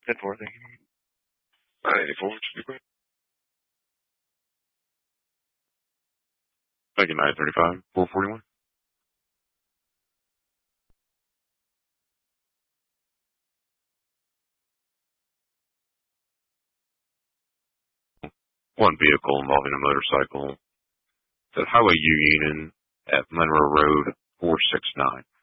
10-4, thank you. 984, what you do? Thank you, 935, 441. One vehicle involving a motorcycle at Highway U Union at Monroe Road, 469.